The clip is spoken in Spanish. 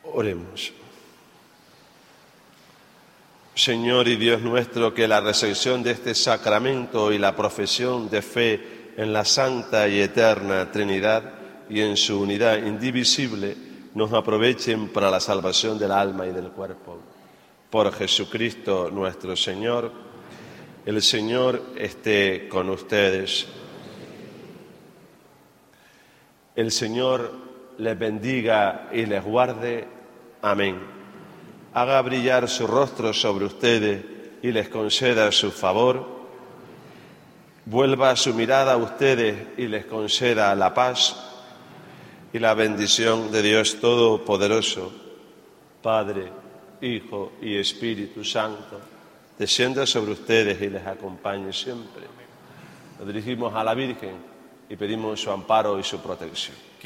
Oremos. Señor y Dios nuestro, que la recepción de este sacramento y la profesión de fe en la Santa y Eterna Trinidad y en su unidad indivisible nos aprovechen para la salvación del alma y del cuerpo. Por Jesucristo nuestro Señor. El Señor esté con ustedes. El Señor les bendiga y les guarde. Amén. Haga brillar su rostro sobre ustedes y les conceda su favor. Vuelva su mirada a ustedes y les conceda la paz y la bendición de Dios Todopoderoso, Padre, Hijo y Espíritu Santo, descienda sobre ustedes y les acompañe siempre. Nos dirigimos a la Virgen y pedimos su amparo y su protección.